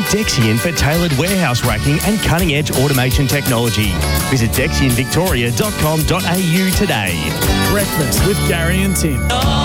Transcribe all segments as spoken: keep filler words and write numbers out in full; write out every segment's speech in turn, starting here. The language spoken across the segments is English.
Dexian for tailored warehouse racking and cutting-edge automation technology. Visit dexian victoria dot com dot a u today. Breakfast with Gary and Tim.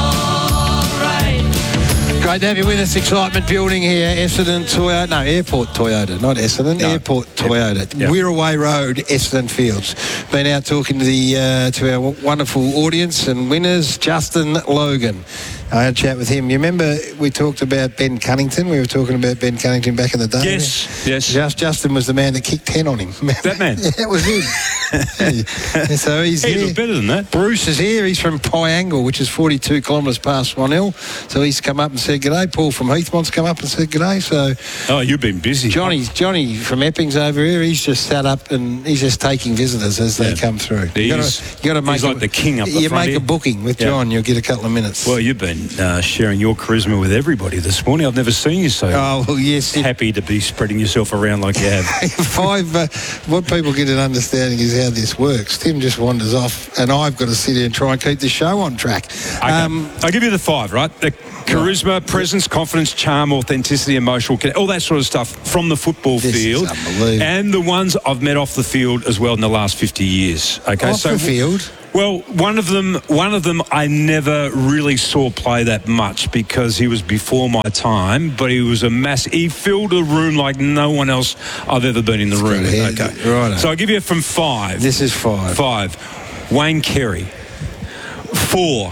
Great to have you with us. Excitement building here. Essendon Toyota. No, Airport Toyota, not Essendon. No. Airport Toyota. Yep. Wirraway Road, Essendon Fields. Been out talking to the uh, to our wonderful audience and winners. Justin Logan. I had a chat with him. You remember we talked about Ben Cunnington? We were talking about Ben Cunnington back in the day. Yes, yes. Just, Justin was the man that kicked ten on him. That man? Yeah, that was him. yeah. So he's he here. looked better than that. Bruce is here. He's from Piangle, which is forty-two kilometres past Swan Hill. So he's come up and said g'day. Paul from Heathmont's come up and said g'day. So oh, you've been busy. Johnny, Johnny from Epping's over here. He's just sat up and he's just taking visitors as yeah. they come through. He's, you gotta, you gotta make he's like a, the king up the You front make here. a booking with yeah. John, you'll get a couple of minutes. Well, you've been uh, sharing your charisma with everybody this morning. I've never seen you so oh, well, yes, happy to be spreading yourself around like you have. Five. Uh, what people get an understanding is how this works. Tim just wanders off, and I've got to sit here and try and keep the show on track. Okay. Um, I'll give you the five, right? The charisma, right. presence, confidence, charm, authenticity, emotional, all that sort of stuff from the football this field, is unbelievable. And the ones I've met off the field as well in the last fifty years. Okay, off so the field. Well, one of them, one of them, I never really saw play that much because he was before my time. But he was a mass. He filled a room like no one else I've ever been in the room. Okay, right. So I'll give you from five. This is five. Five. Wayne Carey. Four.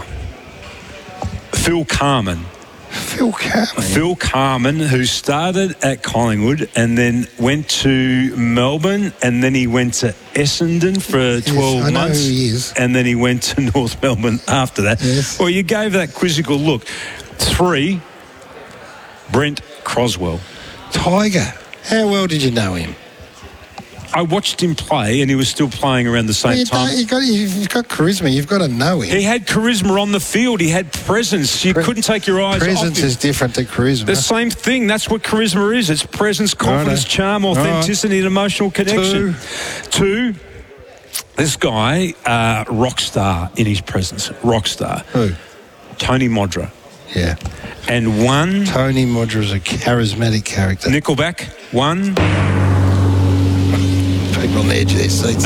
Phil Carman. Phil Carman. Phil Carman, who started at Collingwood and then went to Melbourne, and then he went to Essendon for twelve yes, I know months. Who he is. And then he went to North Melbourne after that. Yes. Well, you gave that quizzical look. Three, Brent Croswell. Tiger. How well did you know him? I watched him play, and he was still playing around the same you time. You've got, you've got charisma. You've got to know him. He had charisma on the field. He had presence. You Pre- couldn't take your eyes off him. Presence is different to charisma. The same thing. That's what charisma is. It's presence, confidence, Righto. charm, authenticity, and emotional connection. Two. Two, this guy, uh, rock star in his presence. Rock star. Who? Tony Modra. Yeah. And one. Tony Modra is a charismatic character. Nickelback. One. People on the edge of their seats. The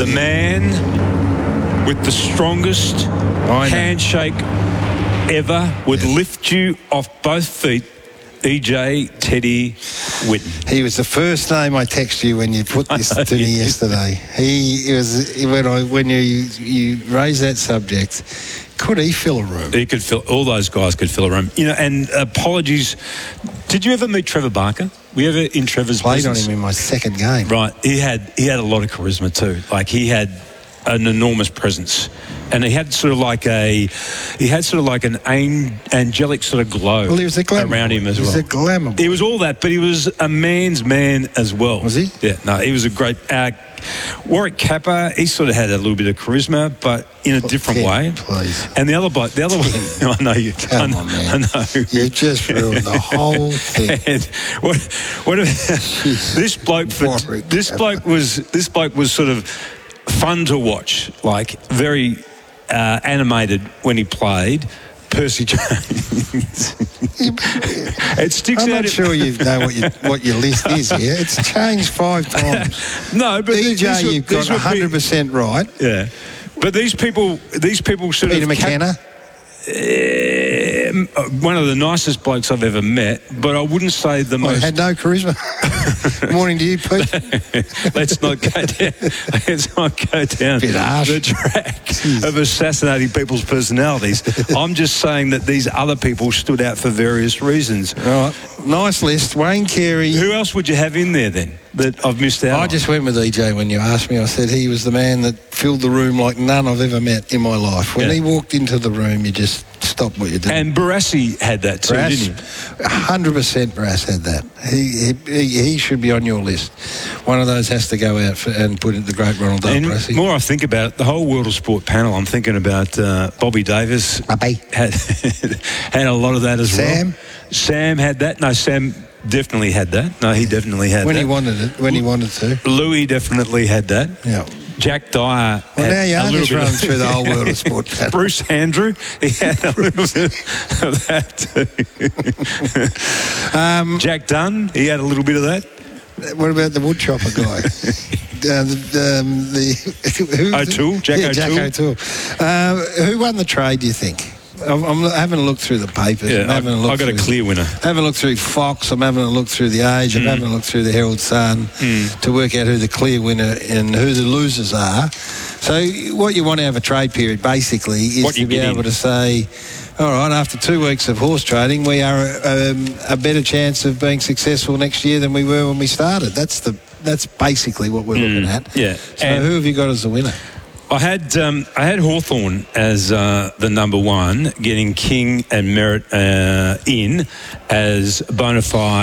man with the strongest handshake ever would yeah. lift you off both feet. E J Teddy Whitten. He was the first name I texted you when you put this to me yesterday. He was when I when you you raised that subject. Could he fill a room? He could fill. All those guys could fill a room. You know. And apologies. Did you ever meet Trevor Barker? Were you ever in Trevor's Played business? on him in my second game. Right. He had he had a lot of charisma too. Like he had an enormous presence, and he had sort of like a he had sort of like an an, angelic sort of glow well, he was a glamour around him as he well. He was a glamour boy. He was all that, but he was a man's man as well. Was he? Yeah. No, he was a great. Uh, Warwick Kappa, he sort of had a little bit of charisma, but in a different Ken, way. Please. And the other bloke, the other one, I know you. Come I know, on, man. I know. You just ruined the whole thing. And what? What? This bloke. For, Warwick this Kappa. bloke was. This bloke was sort of fun to watch. Like very uh, animated when he played. Percy Jones. It sticks I'm out. not in- sure you know what, you, what your list is here. It's changed five times. No, but E J, these were- you've got these were one hundred percent right. Yeah, but these people, these people sort Peter of McKenna. Cap- um, one of the nicest blokes I've ever met, but I wouldn't say the Well, most. had no charisma. Morning to you, Pete. Let's not go down. Let's not go down Bit harsh. the track of assassinating people's personalities. I'm just saying that these other people stood out for various reasons. Right. Nice list. Wayne Carey. Who else would you have in there then that I've missed out I on? just went with E J when you asked me. I said he was the man that filled the room like none I've ever met in my life. When Yeah. he walked into the room, you just stopped what you did. And Barassi had that too, Brass, didn't he? one hundred percent Brass had that. He, he he should be on your list. One of those has to go out for, and put in the great Ronald Dale And Brassy. more I think about it, the whole World of Sport panel, I'm thinking about uh, Bobby Davis. Bobby. Had, had a lot of that as Sam? well. Sam had that. No, Sam definitely had that. No, he definitely had when that. he wanted it, when he wanted to. Louis definitely had that. Yeah. Jack Dyer Well, had now you a are little just bit running of- through the whole World of Sport panel. Bruce Andrew, he had a little bit of that too. Um, Jack Dunn, he had a little bit of that. What about the wood chopper guy? Uh, the, um, the who, O'Toole, Jack yeah, O'Toole. Jack O'Toole. Uh, who won the trade, do you think? I'm, I'm having a look through the papers. Yeah, I'm having a look I got a through- clear winner. Having a look through Fox. I'm having a look through the Age. I'm Mm. having a look through the Herald Sun Mm. to work out who the clear winner and who the losers are. So what you want to have a trade period basically is What to you be get in. able to say, all right, after two weeks of horse trading, we are um, a better chance of being successful next year than we were when we started. That's the that's basically what we're looking at. Yeah. So And- who have you got as the winner? I had um, I had Hawthorn as uh, the number one, getting King and Merritt uh, in as bona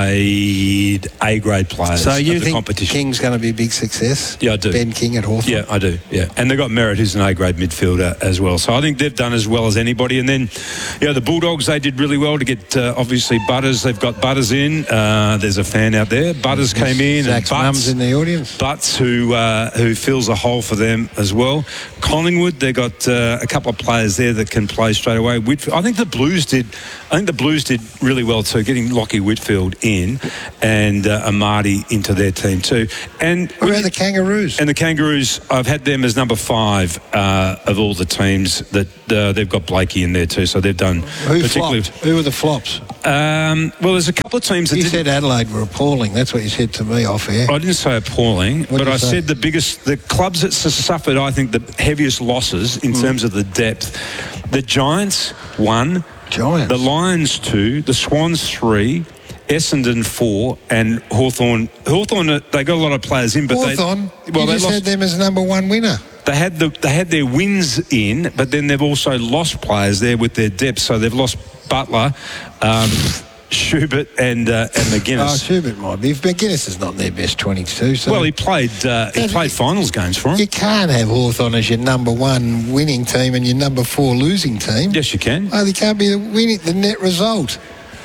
fide A-grade players So you of the think competition. King's going to be a big success? Yeah, I do. Ben King at Hawthorn? Yeah, I do. Yeah, and they've got Merritt, who's an A-grade midfielder as well. So I think they've done as well as anybody. And then, you know, the Bulldogs, they did really well to get uh, obviously Butters. They've got Butters in. Uh, there's a fan out there. Butters came in, Zach's and mum's Butts, in the audience. Butts, who uh, who fills a hole for them as well. Collingwood, they got uh, a couple of players there that can play straight away. Whitfield, I think the Blues did. I think the Blues did really well too, getting Lockie Whitfield in and uh, Amadi into their team too. And What about the Kangaroos? and the Kangaroos, I've had them as number five uh, of all the teams. That uh, they've got Blakey in there too, so they've done Who particularly. flopped? Who were the flops? Um, well, there's a couple of teams that You didn't. said Adelaide were appalling. That's what you said to me off air. I didn't say appalling, What but did you I say? said the biggest, the clubs that s- suffered, I think, the heaviest losses in terms of the depth. The Giants, one. Giants. The Lions, two. The Swans, three. Essendon, four. And Hawthorn. Hawthorn, uh, they got a lot of players in, but Hawthorn, they. Well, you they just lost. had them as number one winner. They had the they had their wins in, but then they've also lost players there with their depth. So they've lost Butler, um, Schubert, and uh, and Oh, McGuinness. Schubert might be. McGuinness is not their best twenty-two. So Well, he played uh, he That- played finals games for you him. can't have Hawthorn as your number one winning team and your number four losing team. Yes, you can. Oh, they can't be the winning the net result.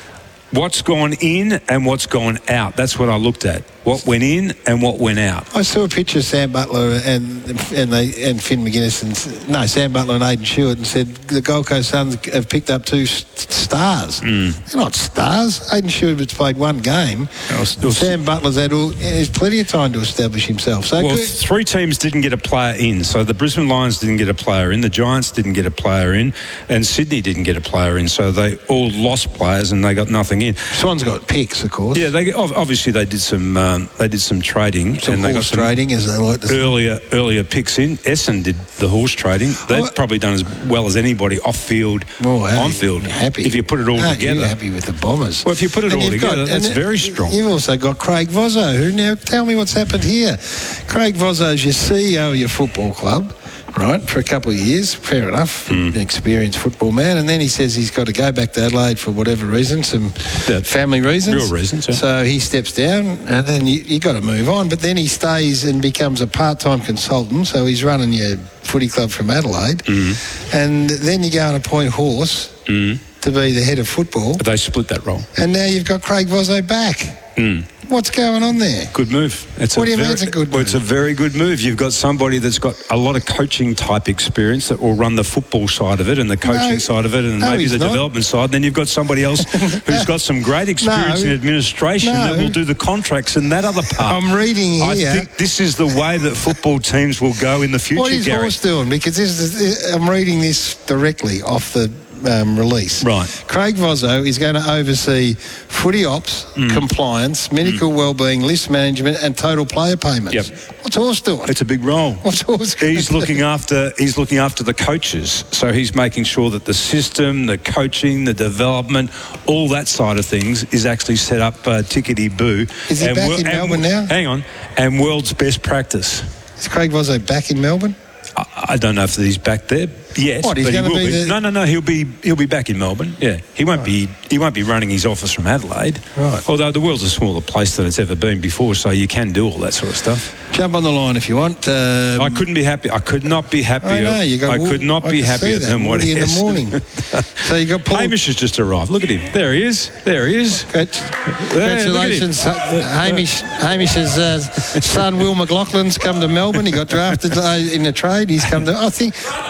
What's gone in and what's gone out. That's what I looked at. What went in and what went out. I saw a picture of Sam Butler and and they and Finn McGuinness and no Sam Butler and Aidan Stewart and said the Gold Coast Suns have picked up two s- stars. Mm. They're not stars. Aidan Stewart's played one game. It was- it was- Sam Butler's had all. There's plenty of time to establish himself. So Well, good. three teams didn't get a player in. So the Brisbane Lions didn't get a player in, the Giants didn't get a player in, and Sydney didn't get a player in. So they all lost players and they got nothing in. Swans got picks, of course. Yeah, they ob- obviously they did some um, they did some trading Some and they got horse some trading, as they like to say. earlier earlier picks in. Essen did the horse trading. They've Well- probably done as well as anybody off field, Well, hey, on field. happy. If you put it all Aren't you together. happy with the Bombers? Well, if you put it And all you've together, that's and very strong. You've also got Craig Vozzo, who now tell me what's happened here. Craig Vozzo's your C E O of your football club, right, for a couple of years. Fair enough, Mm. an experienced football man, and then he says he's got to go back to Adelaide for whatever reason, some Yeah. family reasons. Real reasons, yeah. So he steps down, and then you, you got to move on. But then he stays and becomes a part-time consultant. So he's running your footy club from Adelaide, Mm. and then you go and appoint Horse Mm. to be the head of football. But they split that role. And now you've got Craig Vozzo back. Mm. What's going on there? Good move. It's What do you mean very, it's a good well, it's a move? very good move. You've got somebody that's got a lot of coaching type experience that will run the football side of it and the coaching No. side of it and No, maybe he's the not. development side. Then you've got somebody else who's got some great experience No. in administration No. that will do the contracts and that other part. I'm reading I here. think this is the way that football teams will go in the future, What is Gary. Horse doing? Because this is, I'm reading this directly off the um, release. Right. Craig Vozzo is going to oversee footy ops, Mm. compliance, medical wellbeing, list management, and total player payments. Yep. What's Horse doing? It's a big role. What's Horse gonna He's do? looking after he's looking after the coaches, so he's making sure that the system, the coaching, the development, all that side of things is actually set up uh, tickety boo. Is he back in Melbourne now? Hang on, and world's best practice. Is Craig Vozzo back in Melbourne? I, I don't know if he's back there. Yes, What, he's but he gonna will be be. the- No, no, no. He'll be he'll be back in Melbourne. Yeah, he won't be he won't be running his office from Adelaide. Right. Although the world's a smaller place than it's ever been before, so you can do all that sort of stuff. Jump on the line if you want. Um, I couldn't be happy. I could not be happier. I know, you got I Wood- could not I be can happier see that, than what Woody he in the is. morning. So you got Paul. Hamish has just arrived. Look at him. There he is. There he is. Congrat- There, Congratulations, look at him. uh, Hamish. Hamish's uh, son Will McLaughlin's come to Melbourne. He got drafted uh, in the trade. He's come to. I think I'm happy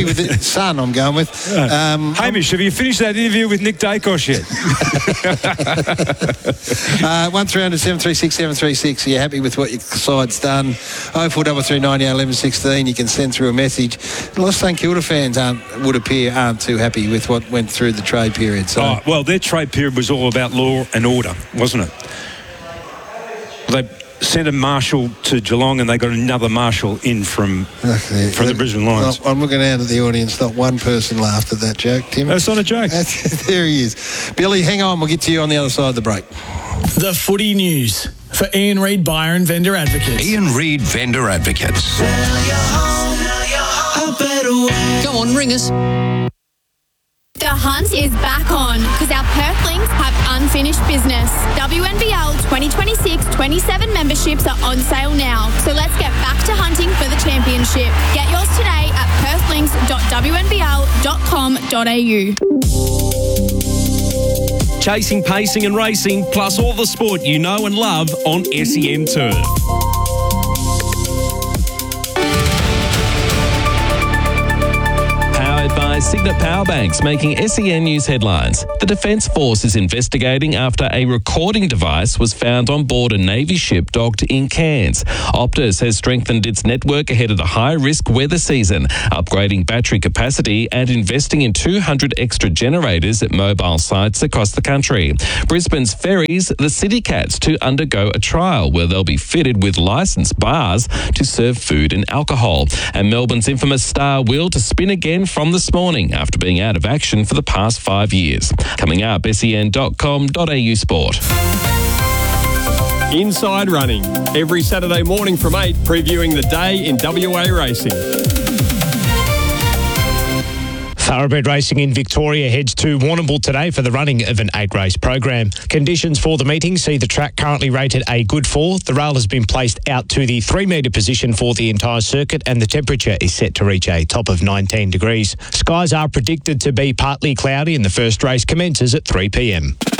with the son, I'm going with. Um, Hamish, have you finished that interview with Nick Dacos yet? uh, one three hundred seven three six seven three six. Are you happy with what your side's done? oh four three three nine eight one one one six. You can send through a message. A lot of St Kilda fans aren't, would appear, aren't too happy with what went through the trade period. So. Oh, well, their trade period was all about law and order, wasn't it? They sent a marshal to Geelong and they got another marshal in from okay. from the Brisbane Lions. I'm looking out at the audience. Not one person laughed at that joke, Tim. That's not a joke. There he is. Billy, hang on. We'll get to you on the other side of the break. The Footy News for Ian Reid Byron Vendor Advocates. Ian Reid Vendor Advocates. Go on, ring us. The hunt is back on because our Perthlings have unfinished business. W N B L twenty twenty-six twenty-seven memberships are on sale now. So let's get back to hunting for the championship. Get yours today at perthlings dot w n b l dot com dot a u. Chasing, pacing and racing, plus all the sport you know and love on S E N Turf. By Signet Powerbanks, making S E N News headlines. The Defence Force is investigating after a recording device was found on board a Navy ship docked in Cairns. Optus has strengthened its network ahead of the high-risk weather season, upgrading battery capacity and investing in two hundred extra generators at mobile sites across the country. Brisbane's ferries, the City Cats, to undergo a trial where they'll be fitted with licensed bars to serve food and alcohol. And Melbourne's infamous Star Wheel to spin again from this morning after being out of action for the past five years. Coming up, S E N dot com dot a u sport. Inside Running, every Saturday morning from eight, previewing the day in W A racing. Thoroughbred Racing in Victoria heads to Warrnambool today for the running of an eight-race program. Conditions for the meeting see the track currently rated a good four. The rail has been placed out to the three-metre position for the entire circuit and the temperature is set to reach a top of nineteen degrees. Skies are predicted to be partly cloudy and the first race commences at three p m.